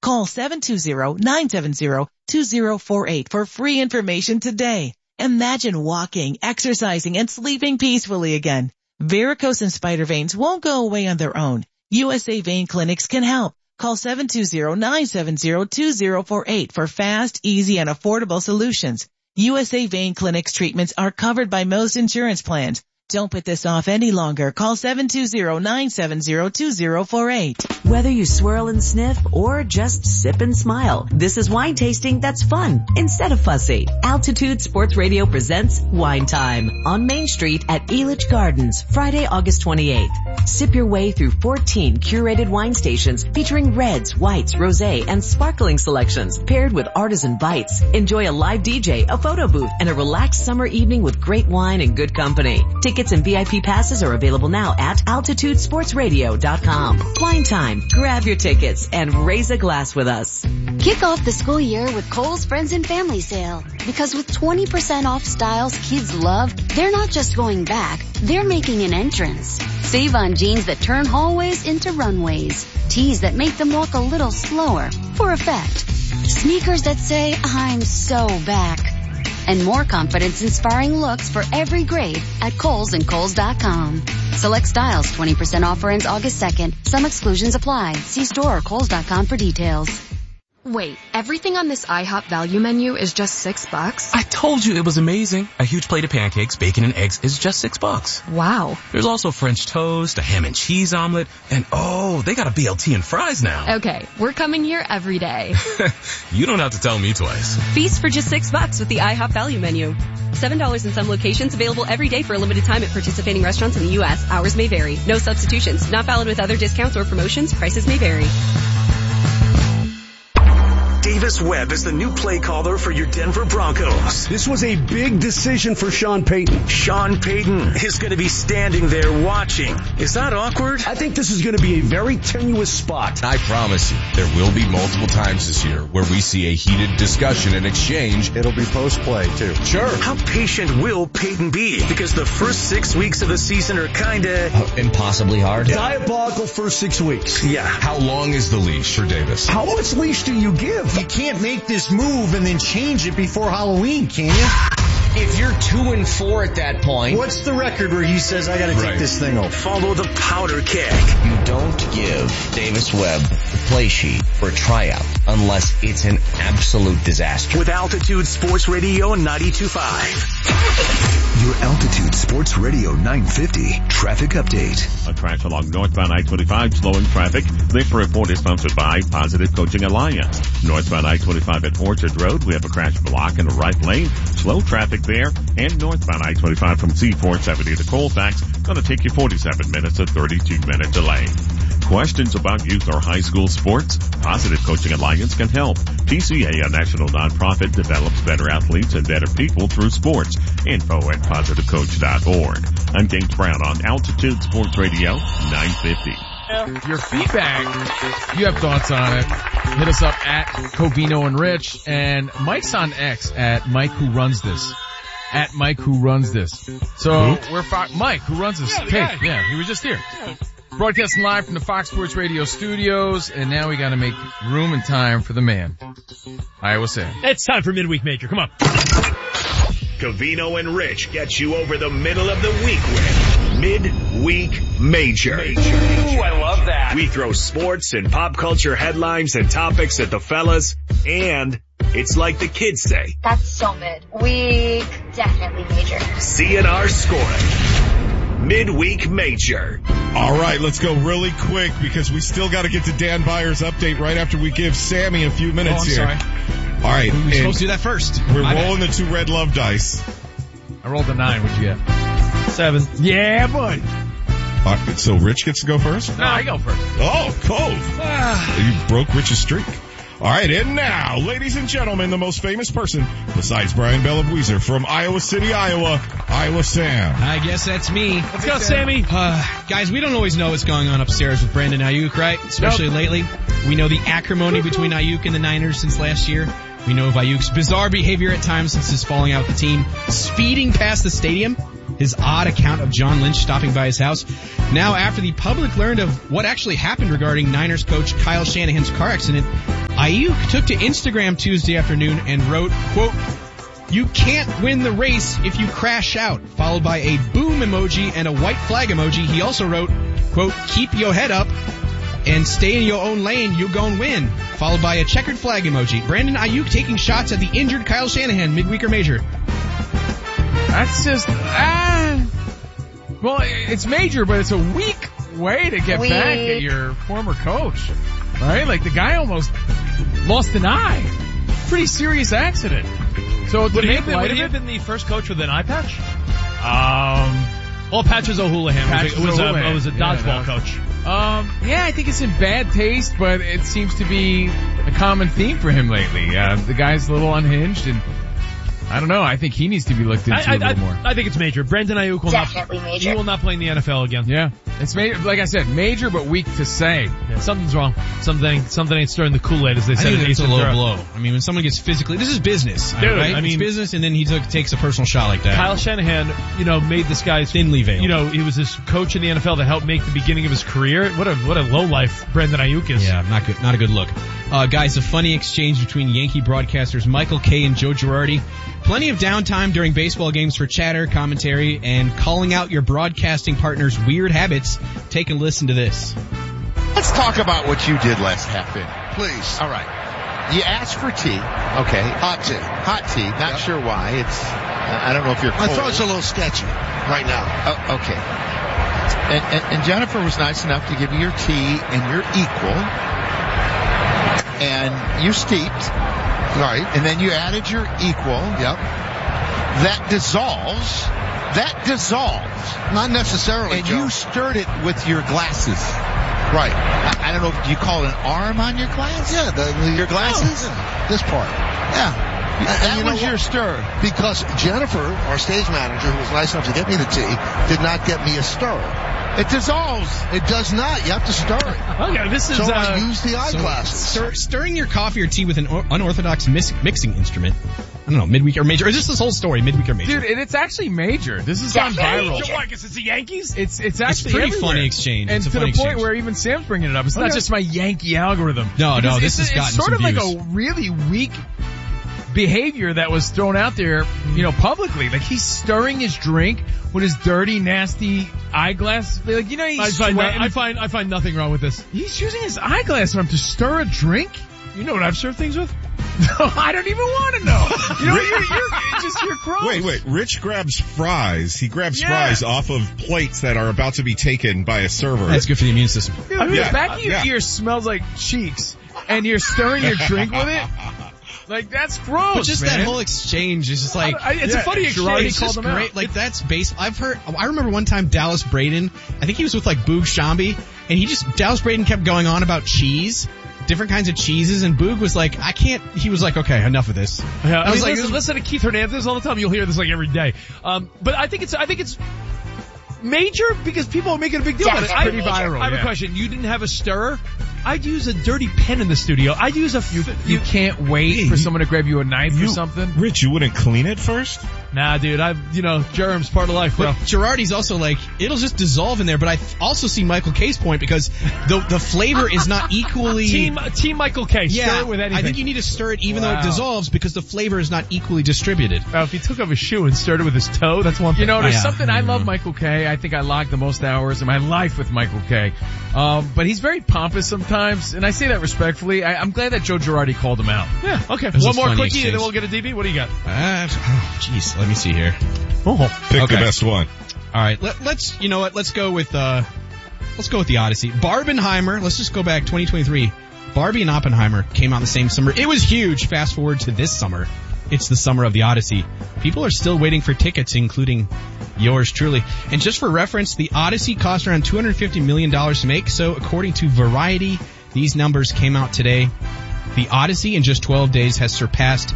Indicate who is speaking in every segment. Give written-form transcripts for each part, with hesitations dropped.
Speaker 1: Call 720-970-2048 for free information today. Imagine walking, exercising, and sleeping peacefully again. Varicose and spider veins won't go away on their own. USA Vein Clinics can help. Call 720-970-2048 for fast, easy, and affordable solutions. USA Vein Clinics treatments are covered by most insurance plans. Don't put this off any longer. Call 720-970-2048.
Speaker 2: Whether you swirl and sniff or just sip and smile, this is wine tasting that's fun instead of fussy. Altitude Sports Radio presents Wine Time on Main Street at Elitch Gardens, Friday, August 28th. Sip your way through 14 curated wine stations featuring reds, whites, rosé, and sparkling selections paired with artisan bites. Enjoy a live DJ, a photo booth, and a relaxed summer evening with great wine and good company. Tickets and VIP passes are available now at altitudesportsradio.com. Wine Time. Grab your tickets and raise a glass with us.
Speaker 3: Kick off the school year with Kohl's Friends and Family Sale. Because with 20% off styles kids love, they're not just going back, they're making an entrance. Save on jeans that turn hallways into runways. Tees that make them walk a little slower for effect. Sneakers that say, I'm so back. And more confidence-inspiring looks for every grade at Kohl's and Kohl's.com. Select styles, 20% offer ends August 2nd. Some exclusions apply. See store or Kohl's.com for details.
Speaker 4: Wait, everything on this IHOP value menu is just $6?
Speaker 5: I told you it was amazing. A huge plate of pancakes, bacon, and eggs is just $6.
Speaker 4: Wow.
Speaker 5: There's also French toast, a ham and cheese omelet, and they got a BLT and fries now.
Speaker 4: Okay, we're coming here every day.
Speaker 5: You don't have to tell me twice.
Speaker 6: Feast for just $6 with the IHOP value menu. $7 in some locations, available every day for a limited time at participating restaurants in the U.S. Hours may vary. No substitutions. Not valid with other discounts or promotions. Prices may vary.
Speaker 7: Davis Webb is the new play caller for your Denver Broncos.
Speaker 8: This was a big decision for Sean Payton.
Speaker 7: Sean Payton is going to be standing there watching. Is that awkward?
Speaker 8: I think this is going to be a very tenuous spot.
Speaker 9: I promise you, there will be multiple times this year where we see a heated discussion and exchange.
Speaker 10: It'll be post-play, too.
Speaker 9: Sure.
Speaker 7: How patient will Payton be? Because the first 6 weeks of the season are kind of...
Speaker 9: impossibly hard.
Speaker 8: Diabolical first 6 weeks.
Speaker 7: Yeah.
Speaker 9: How long is the leash for Davis?
Speaker 8: How much leash do you give?
Speaker 10: You can't make this move and then change it before Halloween, can you? If you're 2-4 at that point, what's the record where he says, I gotta take this thing off?
Speaker 7: Follow the powder keg.
Speaker 11: You don't give Davis Webb the play sheet for a tryout unless it's an absolute disaster.
Speaker 7: With Altitude Sports Radio 92.5.
Speaker 12: Your Altitude Sports Radio 950 traffic update.
Speaker 13: A crash along northbound I-25 slowing traffic. This report is sponsored by Positive Coaching Alliance. Northbound I-25 at Orchard Road, we have a crash block in the right lane. Slow traffic there. And northbound I-25 from C-470 to Colfax, gonna take you 47 minutes, a 32-minute delay. Questions about youth or high school sports? Positive Coaching Alliance can help. PCA, a national nonprofit, develops better athletes and better people through sports. Info at positivecoach.org. I'm James Brown on Altitude Sports Radio 950.
Speaker 14: Your feedback, you have thoughts on it, hit us up at Covino and Rich, and Mike's on X at Mike Who Runs This. At Mike Who Runs This. So we're Mike Who Runs This. Yeah, he was just here. Yeah. Broadcasting live from the Fox Sports Radio studios, and now we gotta make room and time for the man, Iowa Sam.
Speaker 15: It's time for Midweek Major. Come on.
Speaker 16: Covino and Rich get you over the middle of the week with Midweek Major.
Speaker 15: Ooh, I love that.
Speaker 16: We throw sports and pop culture headlines and topics at the fellas, and it's like the kids say.
Speaker 17: That's so midweek, definitely major.
Speaker 16: CNR scoring. Midweek Major.
Speaker 18: All right, let's go really quick because we still got to get to Dan Byers' update right after we give Sammy a few minutes here.
Speaker 14: Sorry.
Speaker 18: All right.
Speaker 14: We were supposed to do that first.
Speaker 18: We're rolling the 2 red love dice.
Speaker 14: I rolled a 9. What'd you get?
Speaker 15: 7.
Speaker 14: Yeah, buddy.
Speaker 18: So Rich gets to go first?
Speaker 14: No, I go first.
Speaker 18: Oh, Cove. You broke Rich's streak. All right, and now, ladies and gentlemen, the most famous person besides Brian Bellabweezer from Iowa City, Iowa, Iowa Sam.
Speaker 19: I guess that's me.
Speaker 15: Let's go, Sammy.
Speaker 19: Guys, we don't always know what's going on upstairs with Brandon Ayuk, right? Especially lately. We know the acrimony between Ayuk and the Niners since last year. We know of Ayuk's bizarre behavior at times since his falling out with the team, speeding past the stadium, his odd account of John Lynch stopping by his house. Now, after the public learned of what actually happened regarding Niners coach Kyle Shanahan's car accident, Ayuk took to Instagram Tuesday afternoon and wrote, quote, "You can't win the race if you crash out," followed by a boom emoji and a white flag emoji. He also wrote, quote, "Keep your head up and stay in your own lane, you gon' win," followed by a checkered flag emoji. Brandon Ayuk taking shots at the injured Kyle Shanahan, midweek or major.
Speaker 14: That's just, well, it's major, but it's a weak way to get back at your former coach, right? Like the guy almost lost an eye. Pretty serious accident. So
Speaker 15: would he have been the first coach with an eye patch? Well, Patches O'Houlihan was a dodgeball coach.
Speaker 14: Yeah, I think it's in bad taste, but it seems to be a common theme for him lately. The guy's a little unhinged, and I don't know. I think he needs to be looked into a little more.
Speaker 15: I think it's major. Brandon Ayuk will
Speaker 17: major.
Speaker 15: He will not play in the NFL again.
Speaker 14: Yeah, it's major. Like I said, major but weak to say.
Speaker 15: Yeah, something's wrong. Something ain't stirring the Kool-Aid, as they said.
Speaker 19: I think it's a low blow. I mean, when someone gets physically, this is business,
Speaker 15: dude.
Speaker 19: Right? I mean, it's business, and then he takes a personal shot like that.
Speaker 15: Kyle Shanahan, made this guy
Speaker 19: thinly veiled.
Speaker 15: He was this coach in the NFL that helped make the beginning of his career. What a low life Brandon Ayuk is.
Speaker 19: Yeah, not good. Not a good look. Guys, a funny exchange between Yankee broadcasters Michael Kay and Joe Girardi. Plenty of downtime during baseball games for chatter, commentary, and calling out your broadcasting partner's weird habits. Take a listen to this.
Speaker 20: Let's talk about what you did last half inning. Please. All right. You asked for tea. Okay. Hot tea. Hot tea. Not sure why. It's, I don't know if you're cold.
Speaker 21: My throat's a little sketchy right now.
Speaker 20: Oh, okay. And Jennifer was nice enough to give you your tea and your equal. And you steeped.
Speaker 21: Right.
Speaker 20: And then you added your equal.
Speaker 21: Yep.
Speaker 20: That dissolves.
Speaker 21: Not necessarily,
Speaker 20: And
Speaker 21: Joe.
Speaker 20: you stirred it with your glasses.
Speaker 21: Right.
Speaker 20: I don't know, do you call it an arm on your glass?
Speaker 21: Yeah, your glasses. Yeah. This part.
Speaker 20: Yeah. That was your stir.
Speaker 21: Because Jennifer, our stage manager, who was nice enough to get me the tea, did not get me a stirrer.
Speaker 20: It dissolves.
Speaker 21: It does not. You have to stir it.
Speaker 15: Okay, this is.
Speaker 21: So I use the eyeglasses.
Speaker 19: Stirring your coffee or tea with an unorthodox mixing instrument. I don't know, midweek or major. Or is this whole story, midweek or major?
Speaker 14: Dude, and it's actually major. This is on viral.
Speaker 15: Why? Because it's the Yankees?
Speaker 14: It's actually
Speaker 19: it's pretty
Speaker 14: everywhere.
Speaker 19: funny exchange.
Speaker 14: And
Speaker 19: it's
Speaker 14: to the point where even Sam's bringing it up. It's not just my Yankee algorithm.
Speaker 19: No, this has gotten some views.
Speaker 14: It's sort of like a really weak behavior that was thrown out there, publicly. Like he's stirring his drink with his dirty, nasty eyeglass. Like, he's
Speaker 15: I find nothing wrong with this.
Speaker 14: He's using his eyeglass on him to stir a drink?
Speaker 15: You know what I've served things with?
Speaker 14: No, I don't even want to know. You're gross.
Speaker 18: Wait. Rich grabs fries. He grabs fries off of plates that are about to be taken by a server.
Speaker 19: That's good for the immune system.
Speaker 14: Dude, the back of your ear smells like cheeks, and you're stirring your drink with it? Like, that's gross,
Speaker 19: But just
Speaker 14: man.
Speaker 19: that whole exchange is just like,
Speaker 15: it's a funny exchange.
Speaker 19: It's just great. Like, that's base. I remember one time Dallas Braden, I think he was with like Boog Shambi, and Dallas Braden kept going on about cheese, different kinds of cheeses, and Boog was like, he was like, okay, enough of this.
Speaker 15: Yeah, I was like, listen to Keith Hernandez all the time. You'll hear this like every day. But I think it's major because people are making a big deal about it.
Speaker 14: It's pretty viral.
Speaker 15: I have a question. You didn't have a stirrer? I'd use a dirty pen in the studio. I'd use
Speaker 14: You can't wait for someone to grab you a knife or something?
Speaker 18: Rich, you wouldn't clean it first?
Speaker 15: Nah, dude. Germs, part of life, bro.
Speaker 19: But Girardi's also like, it'll just dissolve in there, but I also see Michael Kay's point because the flavor is not equally...
Speaker 15: Team Michael Kay. Stir it with anything.
Speaker 19: I think you need to stir it even though it dissolves because the flavor is not equally distributed.
Speaker 15: If he took off his shoe and stirred it with his toe, that's one thing.
Speaker 14: There's something, I love Michael Kay. I think I logged the most hours in my life with Michael Kay. But he's very pompous sometimes, and I say that respectfully. I'm glad that Joe Girardi called him out.
Speaker 15: Yeah, okay. One more quickie and then we'll get a DB. What do you got?
Speaker 19: Jeez, let me see here.
Speaker 18: Pick the best one.
Speaker 19: All right, let's go with the Odyssey. Barbenheimer, let's just go back 2023. Barbie and Oppenheimer came out the same summer. It was huge. Fast forward to this summer. It's the summer of the Odyssey. People are still waiting for tickets, including yours truly. And just for reference, the Odyssey cost around $250 million to make. So according to Variety, these numbers came out today. The Odyssey in just 12 days has surpassed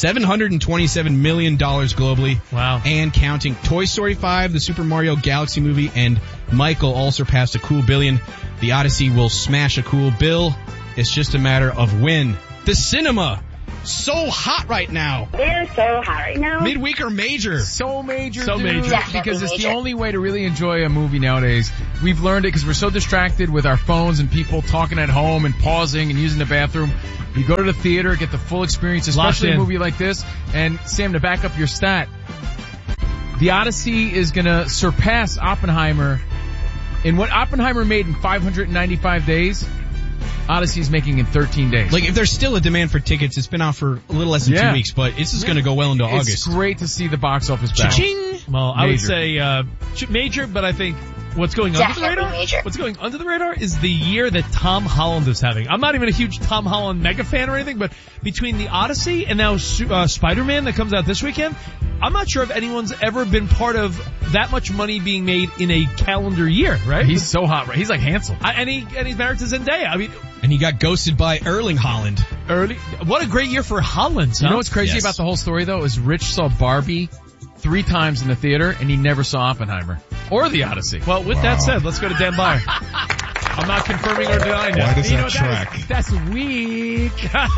Speaker 19: $727 million globally.
Speaker 15: Wow.
Speaker 19: And counting. Toy Story 5, the Super Mario Galaxy movie, and Michael all surpassed a cool billion. The Odyssey will smash a cool bill. It's just a matter of when. The cinema. so hot right now.
Speaker 17: They're so hot right now.
Speaker 19: Midweek or major?
Speaker 14: So major,
Speaker 15: So
Speaker 14: dude,
Speaker 15: major.
Speaker 14: because it's
Speaker 17: Major.
Speaker 14: the only way to really enjoy a movie nowadays. We've learned it because we're so distracted with our phones and people talking at home and pausing and using the bathroom. You go to the theater, get the full experience, especially a movie like this. And Sam, to back up your stat, The Odyssey is gonna surpass Oppenheimer. In what Oppenheimer made in 595 days, Odyssey's making in 13 days.
Speaker 19: Like, if there's still a demand for tickets, it's been out for a little less than 2 weeks, but this is going to go well into August.
Speaker 14: It's great to see the box office back.
Speaker 19: Cha-ching!
Speaker 15: Well, I would say major, but I think what's going under the
Speaker 17: Definitely
Speaker 15: radar?
Speaker 17: major.
Speaker 15: What's going under the radar is the year that Tom Holland is having. I'm not even a huge Tom Holland mega fan or anything, but between the Odyssey and now Spider-Man that comes out this weekend, I'm not sure if anyone's ever been part of that much money being made in a calendar year, right?
Speaker 14: He's so hot, right? He's like Hansel.
Speaker 15: And he's married to Zendaya. I mean,
Speaker 19: and he got ghosted by Erling Haaland.
Speaker 15: What a great year for Holland.
Speaker 14: You know what's crazy about the whole story though is Rich saw Barbie 3 times in the theater and he never saw Oppenheimer or The Odyssey.
Speaker 15: Well, with that said, let's go to Dan Byer. I'm not confirming or denying
Speaker 18: Why
Speaker 15: that.
Speaker 18: does that track?
Speaker 14: That's weak.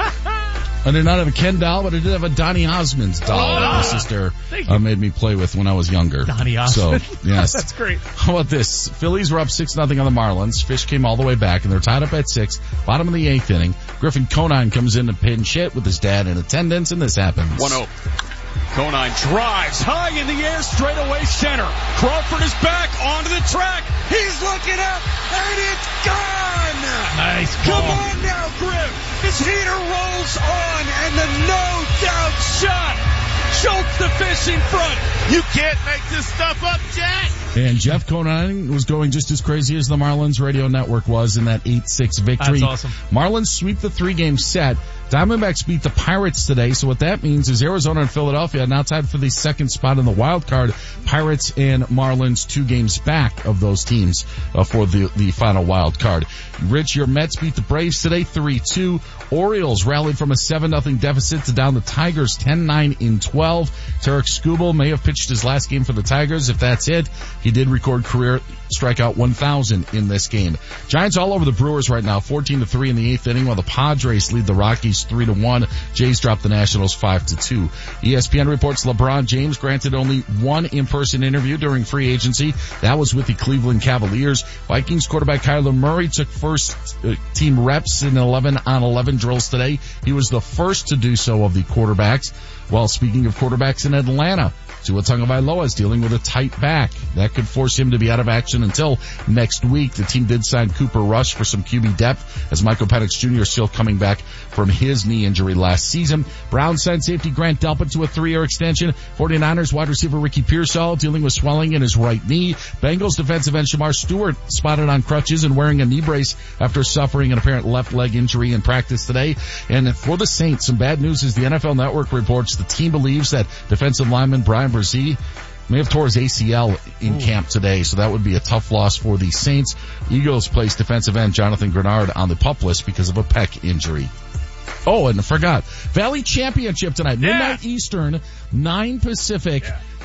Speaker 1: I did not have a Ken doll, but I did have a Donny Osmond's doll that my sister made me play with when I was younger.
Speaker 15: Donny Osmond.
Speaker 1: So, yes.
Speaker 15: That's great.
Speaker 1: How about this? Phillies were up 6-0 on the Marlins. Fish came all the way back, and they're tied up at 6. Bottom of the 8th inning. Griffin Conine comes in to pinch hit with his dad in attendance, and this happens.
Speaker 22: 1-0. Conine drives high in the air, straight away center. Crawford is back onto the track. He's looking up, and it's gone!
Speaker 15: Nice
Speaker 22: Come
Speaker 15: ball.
Speaker 22: on now, Griff. This heater rolls on, and the no-doubt shot. Schultz the fish in front. You can't make this stuff up, Jack.
Speaker 1: And Jeff Conine was going just as crazy as the Marlins radio network was in that 8-6 victory.
Speaker 15: That's awesome.
Speaker 1: Marlins sweep the 3-game set. Diamondbacks beat the Pirates today, so what that means is Arizona and Philadelphia now tied for the second spot in the wild card. Pirates and Marlins 2 games back of those teams for the final wild card. Rich, your Mets beat the Braves today 3-2. Orioles rallied from a 7-0 deficit to down the Tigers 10-9 in 12. Tarek Skubal may have pitched his last game for the Tigers. If that's it, he did record career strikeout 1,000 in this game. Giants all over the Brewers right now, 14-3 in the 8th inning, while the Padres lead the Rockies 3-1. Jays dropped the Nationals 5-2. ESPN reports LeBron James granted only one in-person interview during free agency. That was with the Cleveland Cavaliers. Vikings quarterback Kyler Murray took first team reps in 11-on-11 drills today. He was the first to do so of the quarterbacks. Well, speaking of quarterbacks in Atlanta, Tua Tagovailoa is dealing with a tight back. That could force him to be out of action until next week. The team did sign Cooper Rush for some QB depth as Michael Penix Jr. is still coming back from his knee injury last season. Browns signed safety Grant Delpit to a 3-year extension. 49ers wide receiver Ricky Pearsall dealing with swelling in his right knee. Bengals defensive end Shamar Stewart spotted on crutches and wearing a knee brace after suffering an apparent left leg injury in practice today. And for the Saints, some bad news as the NFL Network reports the team believes that defensive lineman Brian Brzee may have tore his ACL in camp today, so that would be a tough loss for the Saints. Eagles placed defensive end Jonathan Grenard on the PUP list because of a pec injury. Oh, and I forgot. Valley Championship tonight, midnight Eastern, 9 Pacific.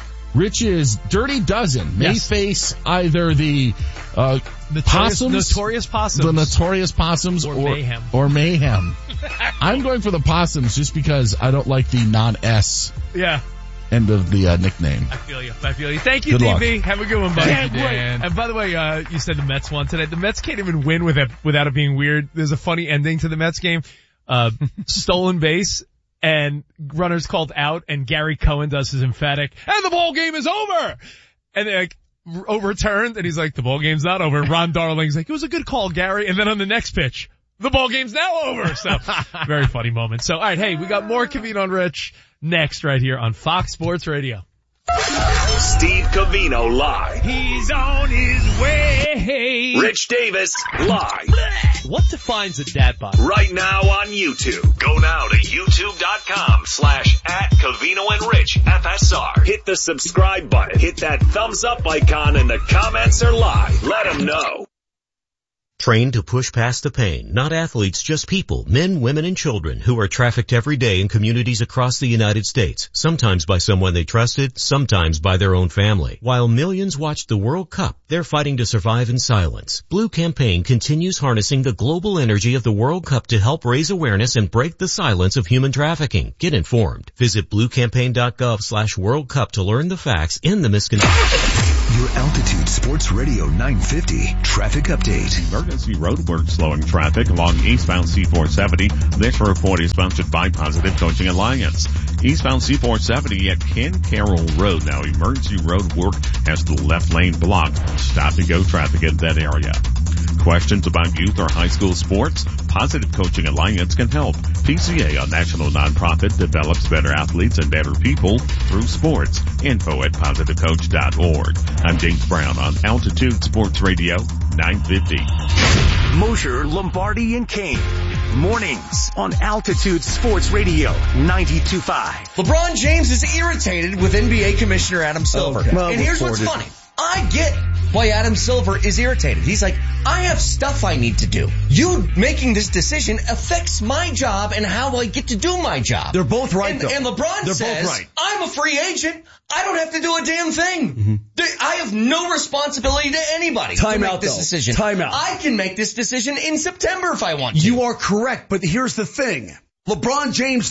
Speaker 1: Rich's Dirty Dozen may face either the Possums,
Speaker 15: Notorious Possums.
Speaker 1: the Notorious Possums, or Mayhem. I'm going for the Possums just because I don't like the non-S end of the nickname.
Speaker 15: I feel you. Thank you,
Speaker 1: Good
Speaker 15: DB.
Speaker 1: luck.
Speaker 15: Have a good one, buddy.
Speaker 14: Thank you, Dan.
Speaker 15: And by the way, you said the Mets won today. The Mets can't even win without it being weird. There's a funny ending to the Mets game. Stolen base and runners called out, and Gary Cohen does his emphatic, and the ball game is over! And they overturned, and he's like, the ball game's not over. And Ron Darling's like, it was a good call, Gary. And then on the next pitch, the ball game's now over. So, very funny moment. So, alright, hey, we got more Covino and Rich next right here on Fox Sports Radio.
Speaker 16: Steve Covino live.
Speaker 15: He's on his way.
Speaker 16: Rich Davis live.
Speaker 15: What defines a dad bod?
Speaker 16: Right now on YouTube. Go now to youtube.com/@Covino and Rich FSR. Hit the subscribe button. Hit that thumbs up icon, and the comments are live. Let them know.
Speaker 2: Trained to push past the pain. Not athletes, just people, men, women, and children who are trafficked every day in communities across the United States. Sometimes by someone they trusted, sometimes by their own family. While millions watched the World Cup, they're fighting to survive in silence. Blue Campaign continues harnessing the global energy of the World Cup to help raise awareness and break the silence of human trafficking. Get informed. Visit bluecampaign.gov/World Cup to learn the facts and the misconceptions.
Speaker 12: Your Altitude Sports Radio 950 traffic update.
Speaker 13: Emergency roadwork slowing traffic along eastbound C470. This report is sponsored by Positive Coaching Alliance. Eastbound C470 at Ken Carroll Road. Now emergency roadwork has the left lane blocked. Stop and go traffic in that area. Questions about youth or high school sports? Positive Coaching Alliance can help. PCA, a national nonprofit, develops better athletes and better people through sports. Info at positivecoach.org. I'm James Brown on Altitude Sports Radio 950.
Speaker 7: Mosher, Lombardi, and Kane. Mornings on Altitude Sports Radio 92.5.
Speaker 10: LeBron James is irritated with NBA Commissioner Adam Silver.
Speaker 8: Okay. Well,
Speaker 10: and here's what's funny. I get why Adam Silver is irritated. He's like, I have stuff I need to do. You making this decision affects my job and how I get to do my job.
Speaker 8: They're both right, though.
Speaker 10: And LeBron
Speaker 8: They're
Speaker 10: says,
Speaker 8: both right.
Speaker 10: I'm a free agent. I don't have to do a damn thing. Mm-hmm. I have no responsibility to anybody to make this decision.
Speaker 8: Time out.
Speaker 10: I can make this decision in September if I want to.
Speaker 8: You are correct, but here's the thing. LeBron James,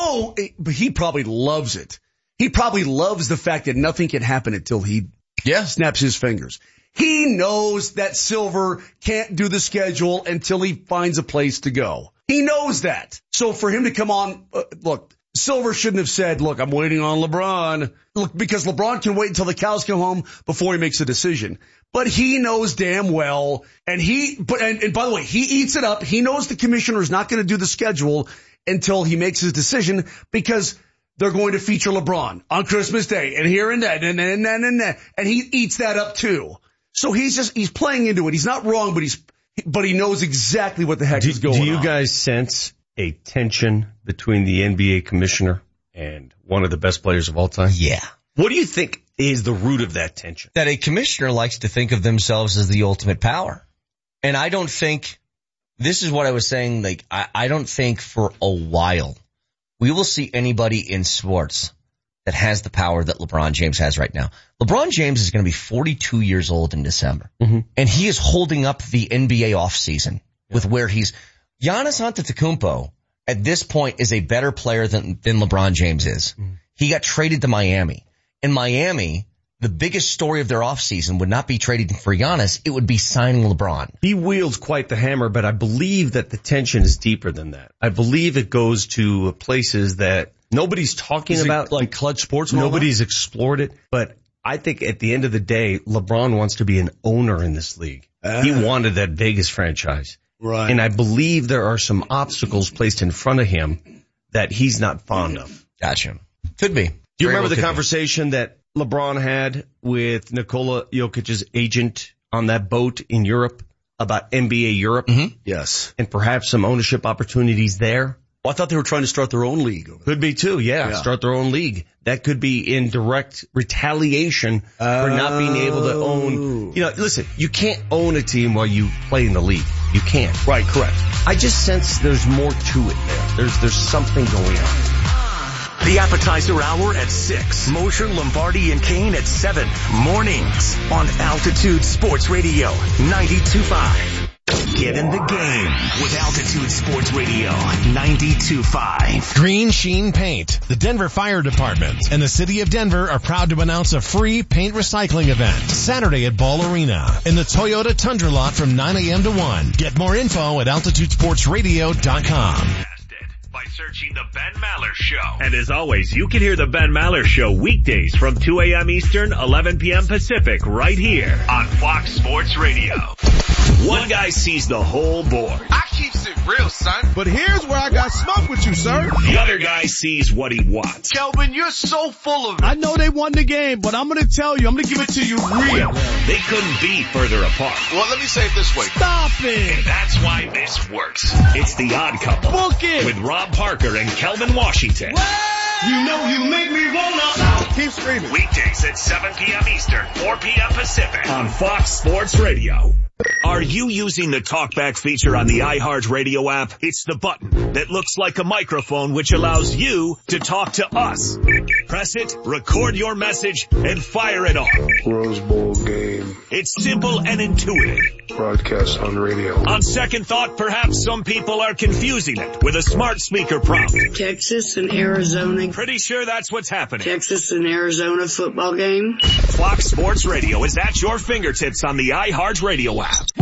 Speaker 8: but he probably loves it. He probably loves the fact that nothing can happen until he snaps his fingers. He knows that Silver can't do the schedule until he finds a place to go. He knows that. So for him to come on, look, Silver shouldn't have said, look, I'm waiting on LeBron. Look, because LeBron can wait until the cows come home before he makes a decision. But he knows damn well, and by the way, he eats it up. He knows the commissioner is not going to do the schedule until he makes his decision because they're going to feature LeBron on Christmas Day and here and that and that. And he eats that up too. So he's playing into it. He's not wrong, but he knows exactly what the heck is going on.
Speaker 3: Do you guys sense a tension between the NBA commissioner and one of the best players of all time?
Speaker 10: Yeah.
Speaker 3: What do you think is the root of that tension?
Speaker 10: That a commissioner likes to think of themselves as the ultimate power. And I don't think, this is what I was saying, like, I don't think for a while we will see anybody in sports that has the power that LeBron James has right now. LeBron James is going to be 42 years old in December. Mm-hmm. And he is holding up the NBA offseason with where Giannis Antetokounmpo at this point is a better player than LeBron James is. Mm-hmm. He got traded to Miami. In Miami, the biggest story of their offseason would not be trading for Giannis. It would be signing LeBron.
Speaker 3: He wields quite the hammer, but I believe that the tension is deeper than that. I believe it goes to places that nobody's talking about,
Speaker 8: like clutch sports.
Speaker 3: Nobody's explored it, but I think at the end of the day, LeBron wants to be an owner in this league. He wanted that Vegas franchise.
Speaker 8: Right.
Speaker 3: And I believe there are some obstacles placed in front of him that he's not fond of.
Speaker 10: Gotcha. Could be.
Speaker 3: Do you remember the conversation that LeBron had with Nikola Jokic's agent on that boat in Europe about NBA Europe?
Speaker 8: Mm-hmm. Yes.
Speaker 3: And perhaps some ownership opportunities there?
Speaker 8: Well, I thought they were trying to start their own league.
Speaker 3: Could be too, yeah. Start their own league. That could be in direct retaliation for not being able to own. Listen, you can't own a team while you play in the league. You can't.
Speaker 8: Right, correct.
Speaker 3: I just sense there's more to it there. There's something going on.
Speaker 7: The appetizer hour at 6. Mosher, Lombardi, and Kane at 7. Mornings on Altitude Sports Radio 92.5. Get in the game with Altitude Sports Radio 92.5.
Speaker 23: Green Sheen Paint, the Denver Fire Department, and the City of Denver are proud to announce a free paint recycling event Saturday at Ball Arena in the Toyota Tundra lot from 9 a.m. to 1. Get more info at altitudesportsradio.com.
Speaker 16: By searching The Ben Maller Show. And as always, you can hear The Ben Maller Show weekdays from 2 a.m. Eastern, 11 p.m. Pacific, right here on Fox Sports Radio. One guy sees the whole board.
Speaker 22: I keeps it real, son. But here's where I got smoke with you, sir.
Speaker 16: The other guy sees what he wants.
Speaker 22: Kelvin, you're so full of it. I know they won the game, but I'm going to tell you, I'm going to give it to you real.
Speaker 16: They couldn't be further apart.
Speaker 22: Well, let me say it this way. Stop it.
Speaker 16: And that's why this works. It's The Odd Couple.
Speaker 22: Book it.
Speaker 16: With Rob Parker and Kelvin Washington.
Speaker 22: What? You know you make me wanna. Keep screaming.
Speaker 16: Weekdays at 7 p.m. Eastern, 4 p.m. Pacific on Fox Sports Radio. Are you using the TalkBack feature on the iHeartRadio app? It's the button that looks like a microphone which allows you to talk to us. Press it, record your message, and fire it off.
Speaker 4: Rose Bowl game.
Speaker 16: It's simple and intuitive.
Speaker 4: Broadcast on radio.
Speaker 16: On second thought, perhaps some people are confusing it with a smart speaker prompt.
Speaker 5: Texas and Arizona.
Speaker 16: Pretty sure that's what's happening.
Speaker 5: Texas and Arizona football game.
Speaker 16: Fox Sports Radio is at your fingertips on the iHeartRadio app.